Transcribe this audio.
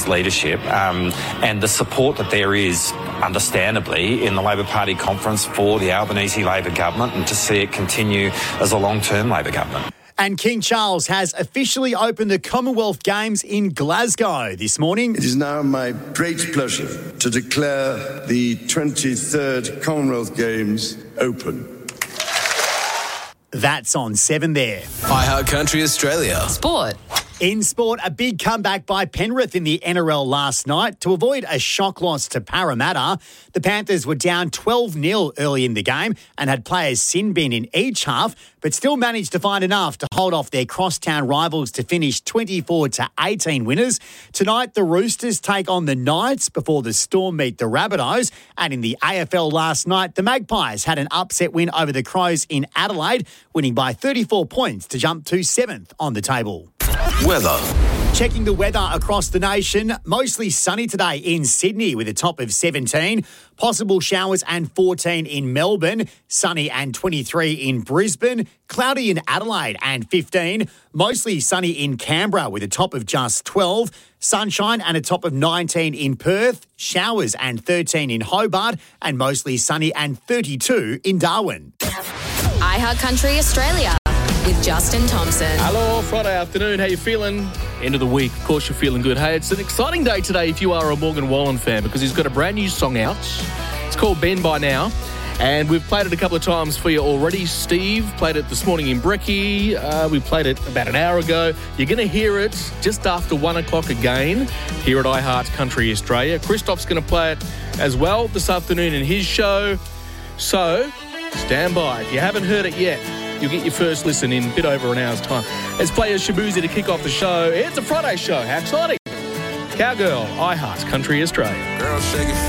leadership and the support that there is, understandably, in the Labor Party conference for the Albanese Labor government, and to see it continue as a long-term Labor government. And King Charles has officially opened the Commonwealth Games in Glasgow this morning. It is now my great pleasure to declare the 23rd Commonwealth Games open. That's on 7 there. iHeart Country Australia. Sport. In sport, a big comeback by Penrith in the NRL last night to avoid a shock loss to Parramatta. The Panthers were down 12-0 early in the game and had players sin bin in each half, but still managed to find enough to hold off their crosstown rivals to finish 24-18 winners. Tonight, the Roosters take on the Knights before the Storm meet the Rabbitohs. And in the AFL last night, the Magpies had an upset win over the Crows in Adelaide, winning by 34 points to jump to 7th on the table. Weather. Checking the weather across the nation, mostly sunny today in Sydney with a top of 17. Possible showers and 14 in Melbourne. Sunny and 23 in Brisbane. Cloudy in Adelaide and 15. Mostly sunny in Canberra with a top of just 12. Sunshine and a top of 19 in Perth. Showers and 13 in Hobart. And mostly sunny and 32 in Darwin. iHeart Country Australia. With Justin Thompson. Hello, Friday afternoon. How you feeling? End of the week. Of course, you're feeling good. Hey, it's an exciting day today if you are a Morgan Wallen fan, because he's got a brand new song out. It's called Ben by Now, and we've played it a couple of times for you already. Steve played it this morning in Brekkie. We played it about an hour ago. You're going to hear it just after 1 o'clock again here at iHeart Country Australia. Christoph's going to play it as well this afternoon in his show. So, stand by. If you haven't heard it yet, you'll get your first listen in a bit over an hour's time. Let's play a Shabuzi to kick off the show. It's a Friday show. How exciting. Cowgirl, iHeart Country Australia. Girl, shake it.